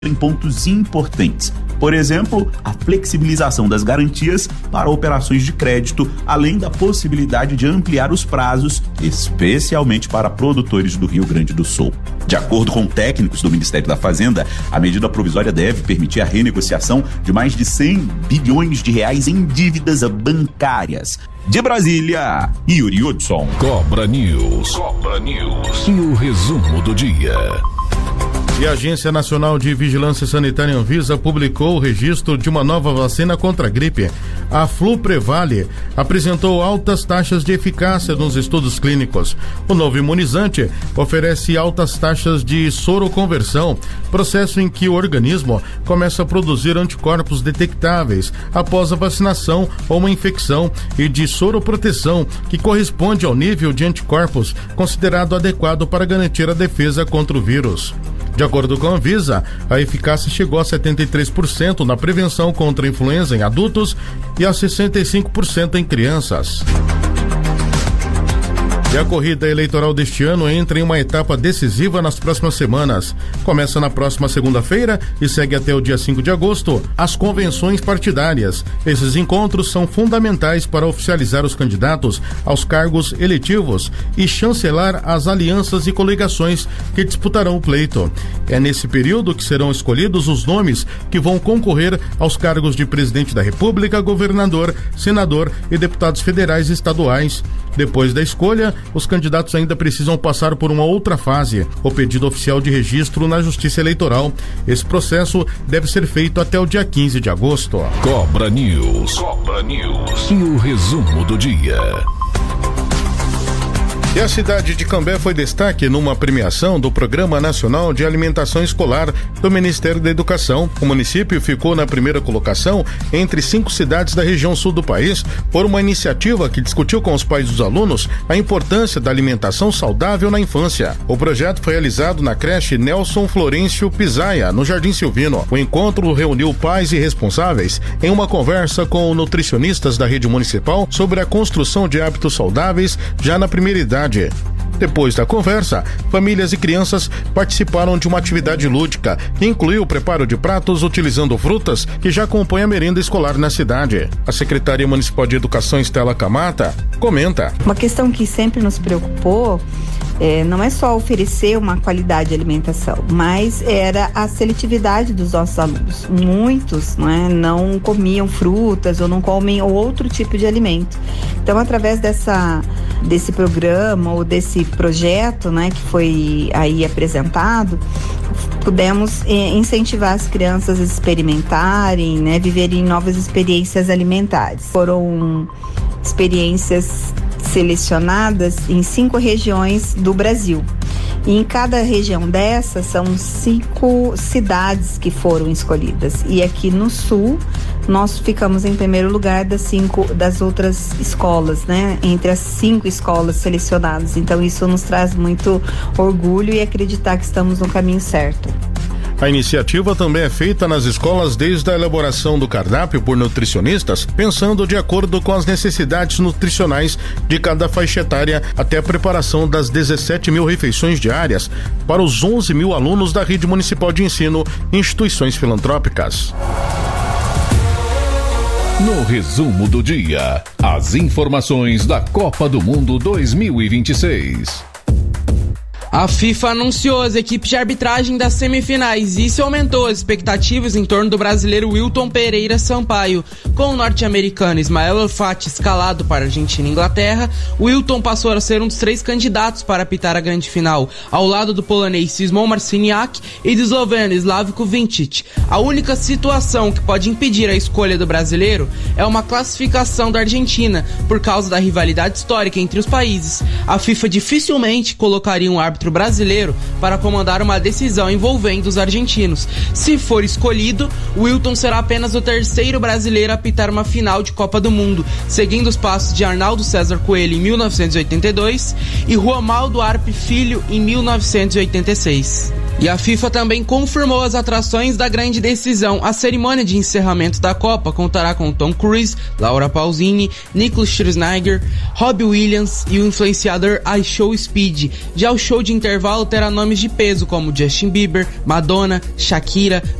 em pontos importantes. Por exemplo, a flexibilização das garantias para operações de crédito, além da possibilidade de ampliar os prazos, especialmente para produtores do Rio Grande do Sul. De acordo com técnicos do Ministério da Fazenda, a medida provisória deve permitir a renegociação de mais de 100 bilhões de reais em dívidas bancárias. De Brasília, Yuri Hudson. Cobra News. E o resumo do dia. E a Agência Nacional de Vigilância Sanitária Anvisa publicou o registro de uma nova vacina contra a gripe. A Fluprevale apresentou altas taxas de eficácia nos estudos clínicos. O novo imunizante oferece altas taxas de soroconversão, processo em que o organismo começa a produzir anticorpos detectáveis após a vacinação ou uma infecção, e de soroproteção, que corresponde ao nível de anticorpos considerado adequado para garantir a defesa contra o vírus. De acordo com a Anvisa, a eficácia chegou a 73% na prevenção contra a influenza em adultos e a 65% em crianças. E a corrida eleitoral deste ano entra em uma etapa decisiva nas próximas semanas. Começa na próxima segunda-feira e segue até o dia 5 de agosto as convenções partidárias. Esses encontros são fundamentais para oficializar os candidatos aos cargos eletivos e chancelar as alianças e coligações que disputarão o pleito. É nesse período que serão escolhidos os nomes que vão concorrer aos cargos de presidente da República, governador, senador e deputados federais e estaduais. Depois da escolha, os candidatos ainda precisam passar por uma outra fase, o pedido oficial de registro na Justiça Eleitoral. Esse processo deve ser feito até o dia 15 de agosto. Cobra News. E o resumo do dia. E a cidade de Cambé foi destaque numa premiação do Programa Nacional de Alimentação Escolar do Ministério da Educação. O município ficou na primeira colocação entre 5 cidades da região sul do país por uma iniciativa que discutiu com os pais dos alunos a importância da alimentação saudável na infância. O projeto foi realizado na creche Nelson Florencio Pisaia, no Jardim Silvino. O encontro reuniu pais e responsáveis em uma conversa com nutricionistas da rede municipal sobre a construção de hábitos saudáveis já na primeira idade. Depois da conversa, famílias e crianças participaram de uma atividade lúdica que incluiu o preparo de pratos utilizando frutas que já compõem a merenda escolar na cidade. A Secretaria Municipal de Educação, Estela Camata, comenta. Uma questão que sempre nos preocupou não é só oferecer uma qualidade de alimentação, mas era a seletividade dos nossos alunos. Muitos não comiam frutas ou não comem outro tipo de alimento. Então, através desse programa ou desse projeto que foi aí apresentado, pudemos incentivar as crianças a experimentarem, viverem novas experiências alimentares. Foram experiências selecionadas em 5 regiões do Brasil. E em cada região dessas são 5 cidades que foram escolhidas. E aqui no sul, nós ficamos em primeiro lugar das outras escolas, entre as 5 escolas selecionadas. Então isso nos traz muito orgulho e acreditar que estamos no caminho certo. A iniciativa também é feita nas escolas desde a elaboração do cardápio por nutricionistas, pensando de acordo com as necessidades nutricionais de cada faixa etária, até a preparação das 17 mil refeições diárias para os 11 mil alunos da rede municipal de ensino e instituições filantrópicas. No resumo do dia, as informações da Copa do Mundo 2026. A FIFA anunciou as equipes de arbitragem das semifinais e isso aumentou as expectativas em torno do brasileiro Wilton Pereira Sampaio. Com o norte-americano Ismael El-Fati escalado para Argentina e Inglaterra, Wilton passou a ser um dos 3 candidatos para apitar a grande final, ao lado do polonês Szymon Marciniak e do esloveno Slavko Vincic. A única situação que pode impedir a escolha do brasileiro é uma classificação da Argentina, por causa da rivalidade histórica entre os países. A FIFA dificilmente colocaria um árbitro brasileiro para comandar uma decisão envolvendo os argentinos. Se for escolhido, Wilton será apenas o 3º brasileiro a apitar uma final de Copa do Mundo, seguindo os passos de Arnaldo César Coelho em 1982 e Romualdo Arpe Filho em 1986. E a FIFA também confirmou as atrações da grande decisão. A cerimônia de encerramento da Copa contará com Tom Cruise, Laura Pausini, Nicholas Schwarzenegger, Robbie Williams e o influenciador iShowSpeed. Já o show de intervalo terá nomes de peso como Justin Bieber, Madonna, Shakira,